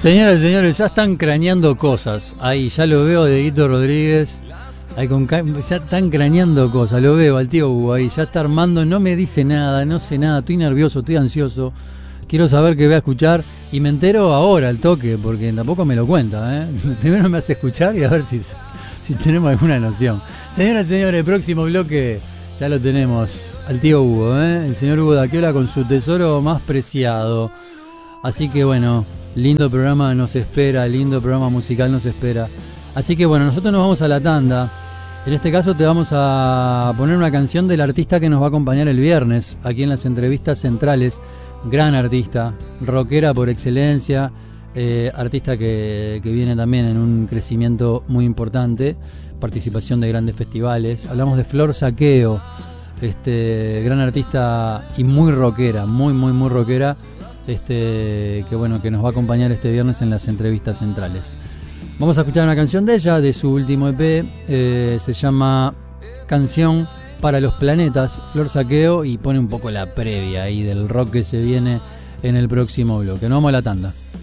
Señoras y señores, ya están craneando cosas. Ahí, ya lo veo de Dieguito Rodríguez. Ahí ya están craneando cosas. Lo veo al tío Hugo ahí. Ya está armando. No me dice nada, no sé nada. Estoy nervioso, estoy ansioso. Quiero saber qué voy a escuchar. Y me entero ahora al toque, porque tampoco me lo cuenta, ¿eh? Primero me hace escuchar y a ver si tenemos alguna noción. Señoras y señores, el próximo bloque ya lo tenemos al tío Hugo, ¿eh? El señor Hugo Daquiola con su tesoro más preciado. Así que bueno, lindo programa nos espera, lindo programa musical nos espera. Así que bueno, nosotros nos vamos a la tanda. En este caso te vamos a poner una canción del artista que nos va a acompañar el viernes aquí en las entrevistas centrales. Gran artista, rockera por excelencia, artista que viene también en un crecimiento muy importante, participación de grandes festivales. Hablamos de Flor Saqueo, gran artista y muy rockera, muy rockera, que bueno, que nos va a acompañar este viernes en las entrevistas centrales. Vamos a escuchar una canción de ella, de su último EP, se llama Canción para los Planetas, Flor Saqueo, y pone un poco la previa ahí del rock que se viene en el próximo bloque. Nos vamos a la tanda.